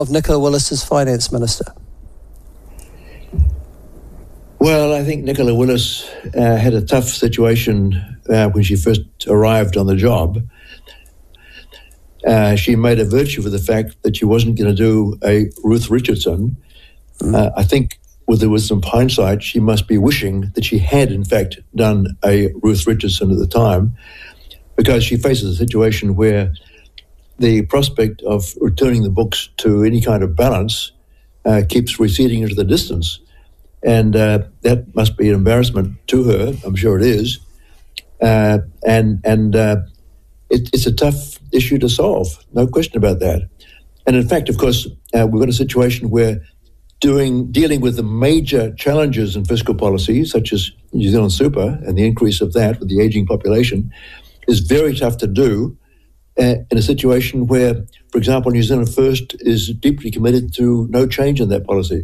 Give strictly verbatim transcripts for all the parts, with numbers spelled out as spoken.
of Nicola Willis as Finance Minister? Well, I think Nicola Willis uh, had a tough situation uh, when she first arrived on the job. Uh, she made a virtue of the fact that she wasn't going to do a Ruth Richardson. Mm. Uh, I think with the wisdom of hindsight, she must be wishing that she had, in fact, done a Ruth Richardson at the time, because she faces a situation where the prospect of returning the books to any kind of balance uh, keeps receding into the distance. And uh, that must be an embarrassment to her. I'm sure it is. Uh, and and uh, it, it's a tough issue to solve, no question about that. And in fact, of course, uh, we've got a situation where doing dealing with the major challenges in fiscal policy, such as New Zealand Super and the increase of that with the ageing population, is very tough to do uh, in a situation where, for example, New Zealand First is deeply committed to no change in that policy.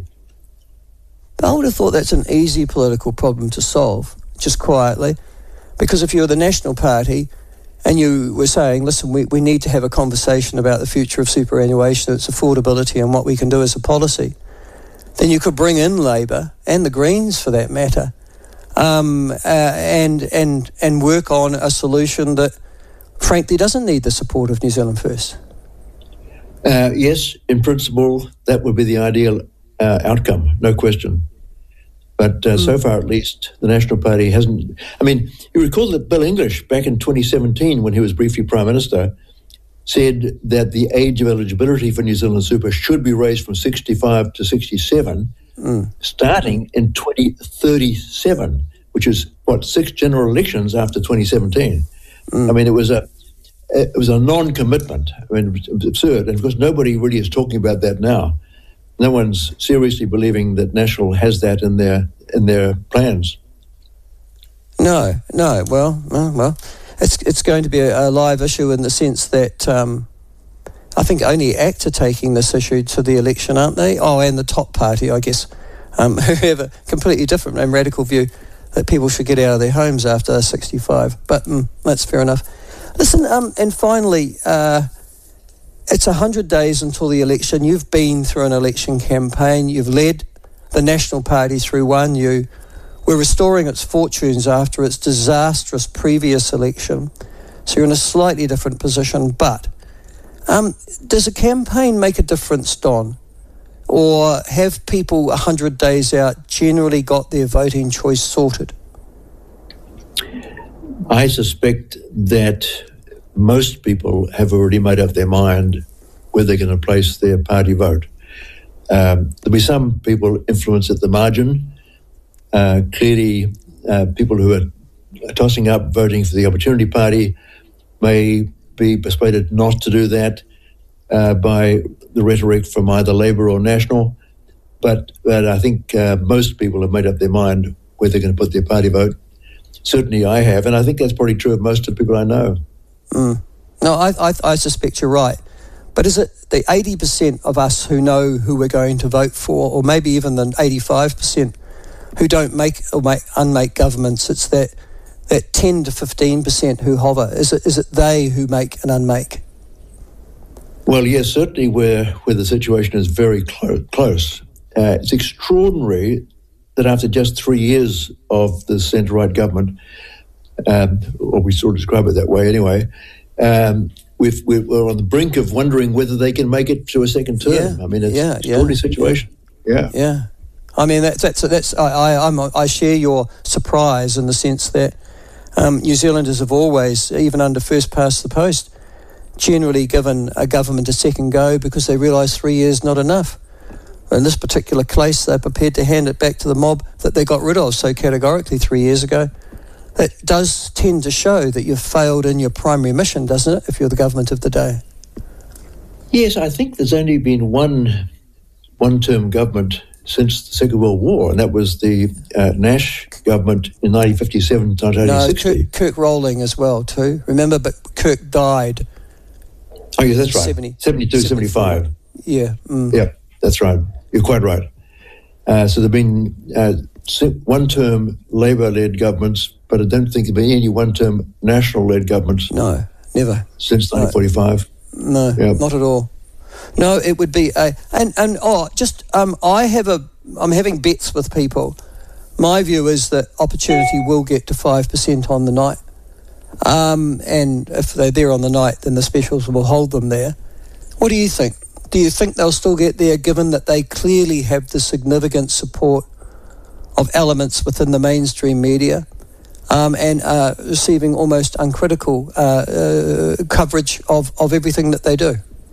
I would have thought that's an easy political problem to solve, just quietly, because if you're the National Party and you were saying, listen, we, we need to have a conversation about the future of superannuation, its affordability and what we can do as a policy, then you could bring in Labour and the Greens for that matter um, uh, and, and, and work on a solution that frankly doesn't need the support of New Zealand First. Uh, yes, in principle, that would be the ideal uh, outcome, no question. But uh, mm. so far, at least, the National Party hasn't... I mean, you recall that Bill English, back in twenty seventeen, when he was briefly Prime Minister, said that the age of eligibility for New Zealand Super should be raised from sixty-five to sixty-seven, mm. starting in twenty thirty-seven, which is, what, six general elections after twenty seventeen. Mm. I mean, it was a it was a non-commitment. I mean, it was absurd. And, of course, nobody really is talking about that now. No one's seriously believing that National has that in their in their plans. No, no. Well, well, well it's it's going to be a, a live issue in the sense that um, I think only ACT are taking this issue to the election, aren't they? Oh, and the top party, I guess, um, who have a completely different and radical view that people should get out of their homes after they're sixty-five. But mm, that's fair enough. Listen, um, and finally. Uh, It's one hundred days until the election. You've been through an election campaign. You've led the National Party through one. You were restoring its fortunes after its disastrous previous election. So you're in a slightly different position. But um, does a campaign make a difference, Don? Or have people one hundred days out generally got their voting choice sorted? I suspect that most people have already made up their mind where they're going to place their party vote. Um, there'll be some people influenced at the margin. Uh, clearly, uh, people who are tossing up voting for the Opportunity Party may be persuaded not to do that uh, by the rhetoric from either Labour or National. But, but I think uh, most people have made up their mind where they're going to put their party vote. Certainly I have, and I think that's probably true of most of the people I know. Mm. No, I, I, I suspect you're right. But is it the eighty percent of us who know who we're going to vote for, or maybe even the eighty-five percent who don't make or make, unmake governments? It's that, that ten to fifteen percent who hover. Is it is it they who make and unmake? Well, yes, certainly where, where the situation is very clo- close. Uh, it's extraordinary that after just three years of the centre-right government, Um, or we sort of describe it that way anyway, um, we've, we're on the brink of wondering whether they can make it to a second term. Yeah, I mean, it's yeah, an extraordinary yeah, situation. Yeah. Yeah. I mean, that's, that's, that's I, I, I'm, I share your surprise in the sense that um, New Zealanders have always, even under first past the post, generally given a government a second go because they realise three years not enough. In this particular case, they're prepared to hand it back to the mob that they got rid of so categorically three years ago. It does tend to show that you've failed in your primary mission, doesn't it, if you're the government of the day? Yes, I think there's only been one one-term government since the Second World War, and that was the uh, Nash government in nineteen fifty-seven to nineteen sixty. No, Kirk, Kirk Rowling as well, too. Remember, but Kirk died. Oh, yes, that's right. seventy, seventy-two, seventy-five. Yeah. Mm. Yeah, that's right. You're quite right. Uh, so there have been uh, one-term Labour-led governments, but I don't think there have been any one-term National-led governments. No, never. Since nineteen forty-five. No, yeah. Not at all. No, it would be a and and oh, just um, I have a I'm having bets with people. My view is that Opportunity will get to five percent on the night, um, and if they're there on the night, then the specials will hold them there. What do you think? Do you think they'll still get there, given that they clearly have the significant support of elements within the mainstream media, um, and uh, receiving almost uncritical uh, uh, coverage of, of everything that they do?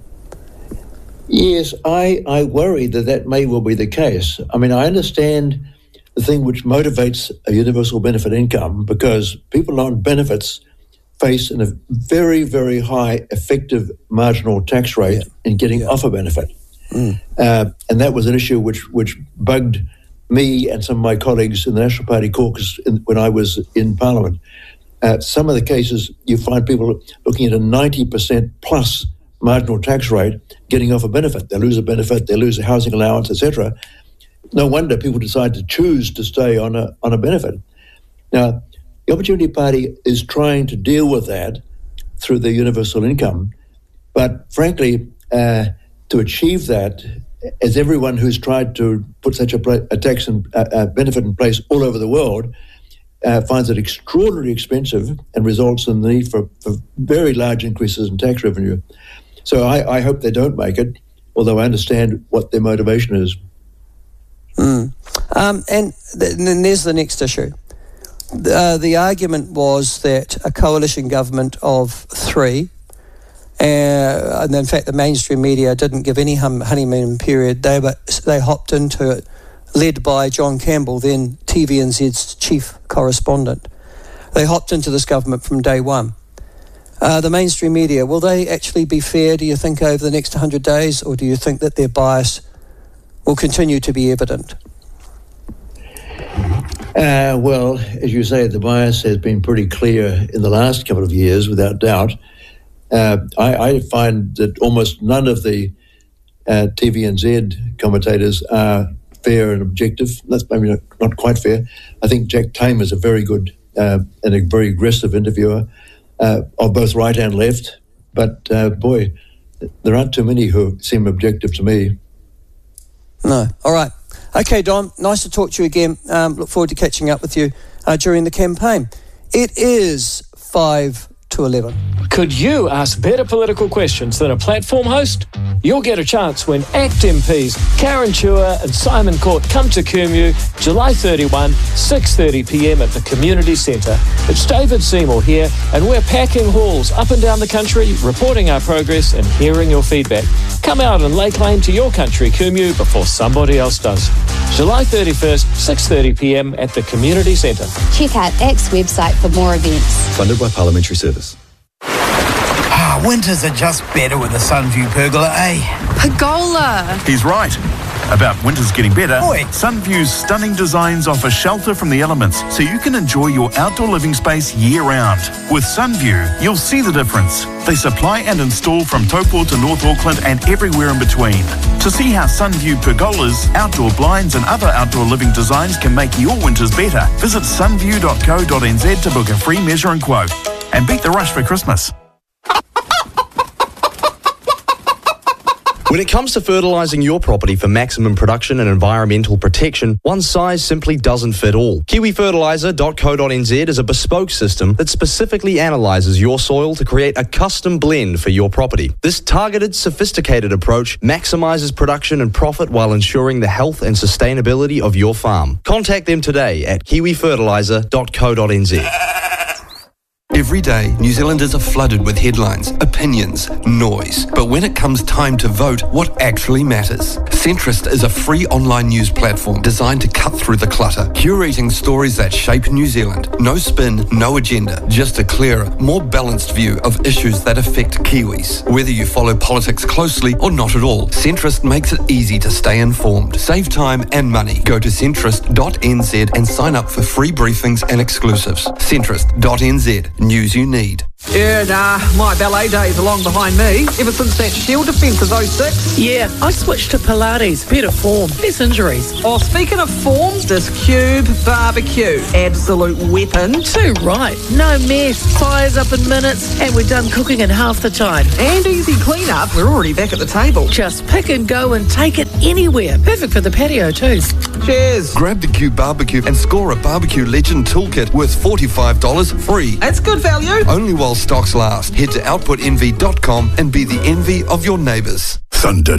Yes, I, I worry that that may well be the case. I mean, I understand the thing which motivates a universal benefit income, because people on benefits face a very, very high effective marginal tax rate yeah. in getting yeah. off a benefit. Mm. Uh, and that was an issue which, which bugged me and some of my colleagues in the National Party caucus in, when I was in Parliament. Uh, some of the cases, you find people looking at a ninety percent plus marginal tax rate getting off a benefit. They lose a benefit, they lose a housing allowance, et cetera. No wonder people decide to choose to stay on a on a benefit. Now, the Opportunity Party is trying to deal with that through the universal income, but frankly, uh, to achieve that, as everyone who's tried to put such a, pla- a tax and uh, uh, benefit in place all over the world uh, finds it extraordinarily expensive and results in the need for, for very large increases in tax revenue. So I, I hope they don't make it, although I understand what their motivation is. Mm. Um, and, th- and then there's the next issue. Uh, the argument was that a coalition government of three, uh, and in fact the mainstream media didn't give any hum- honeymoon period. They were, they hopped into it, led by John Campbell, then T V N Z's chief correspondent. They hopped into this government from day one. Uh, the mainstream media, will they actually be fair, do you think, over the next one hundred days, or do you think that their bias will continue to be evident? Uh, well, as you say, the bias has been pretty clear in the last couple of years, without doubt. Uh, I, I find that almost none of the uh, T V N Z commentators are fair and objective. That's maybe not, not quite fair. I think Jack Tame is a very good uh, and a very aggressive interviewer uh, of both right and left. But, uh, boy, there aren't too many who seem objective to me. No. All right. Okay, Don, nice to talk to you again. Um, look forward to catching up with you uh, during the campaign. It is five to eleven. Could you ask better political questions than a platform host? You'll get a chance when ACT M Ps Karen Chua and Simon Court come to Kumeu July thirty-first, six thirty p m at the Community Centre. It's David Seymour here, and we're packing halls up and down the country, reporting our progress and hearing your feedback. Come out and lay claim to your country, Kumeu, before somebody else does. July thirty-first, six thirty p m at the Community Centre. Check out ACT's website for more events. Funded by Parliamentary Service. Ah, winters are just better with a Sunview pergola, eh? Pergola! He's right. About winters getting better, Oi. Sunview's stunning designs offer shelter from the elements so you can enjoy your outdoor living space year-round. With Sunview, you'll see the difference. They supply and install from Taupo to North Auckland and everywhere in between. To see how Sunview pergolas, outdoor blinds and other outdoor living designs can make your winters better, visit sunview dot co dot n z to book a free measure and quote. And beat the rush for Christmas. When it comes to fertilising your property for maximum production and environmental protection, one size simply doesn't fit all. kiwi fertiliser dot co dot n z is a bespoke system that specifically analyses your soil to create a custom blend for your property. This targeted, sophisticated approach maximises production and profit while ensuring the health and sustainability of your farm. Contact them today at kiwi fertiliser dot co dot n z. Every day, New Zealanders are flooded with headlines, opinions, noise. But when it comes time to vote, what actually matters? Centrist is a free online news platform designed to cut through the clutter, curating stories that shape New Zealand. No spin, no agenda, just a clearer, more balanced view of issues that affect Kiwis. Whether you follow politics closely or not at all, Centrist makes it easy to stay informed. Save time and money. Go to centrist dot n z and sign up for free briefings and exclusives. centrist dot n z. News you need. Yeah, nah, my ballet days are long behind me. Ever since that Shield defence of oh six. Yeah, I switched to Pilates. Better form, less injuries. Oh, speaking of form, this Cube barbecue. Absolute weapon. Too right. No mess. Fires up in minutes, and we're done cooking in half the time. And easy clean-up. We're already back at the table. Just pick and go and take it anywhere. Perfect for the patio too. Cheers. Grab the Cube barbecue and score a Barbecue Legend toolkit worth forty-five dollars free. That's good value. Only while stocks last. Head to output envy dot com and be the envy of your neighbours. Thunder.